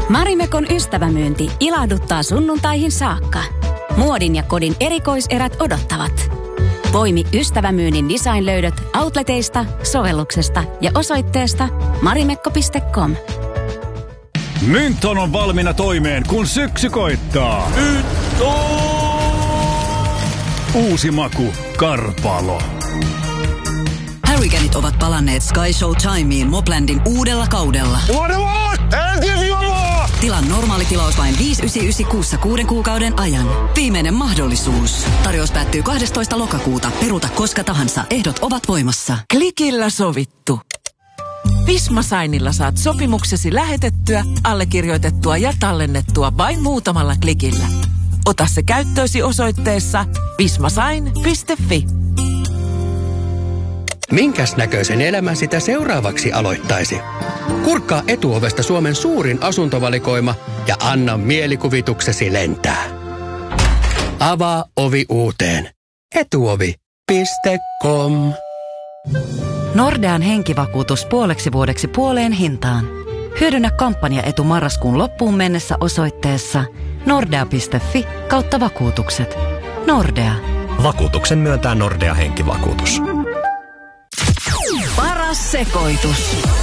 Marimekon ystävämyynti ilahduttaa sunnuntaihin saakka. Muodin ja kodin erikoiserät odottavat. Poimi ystävämyynnin designlöydöt outleteista, sovelluksesta ja osoitteesta marimekko.com. Mynton on valmiina toimeen, kun syksy koittaa. Uusi maku, Karpalo. Harrycanit ovat palanneet Sky Show Timeen Moplandin uudella kaudella. Tilaa normaali tilaus vain 5,99 6 kuukauden ajan. Viimeinen mahdollisuus. Tarjous päättyy 12. lokakuuta. Peruuta koska tahansa. Ehdot ovat voimassa. Klikillä sovittu. Visma Signilla saat sopimuksesi lähetettyä, allekirjoitettua ja tallennettua vain muutamalla klikillä. Ota se käyttöösi osoitteessa vismasign.fi. Minkäs näköisen elämän sitä seuraavaksi aloittaisi? Kurkkaa Etuovesta Suomen suurin asuntovalikoima ja anna mielikuvituksesi lentää. Avaa ovi uuteen. Etuovi.com. Nordean henkivakuutus puoleksi vuodeksi puoleen hintaan. Hyödynnä kampanjaetu marraskuun loppuun mennessä osoitteessa nordea.fi/vakuutukset. Nordea. Vakuutuksen myöntää Nordea henkivakuutus. Paras sekoitus.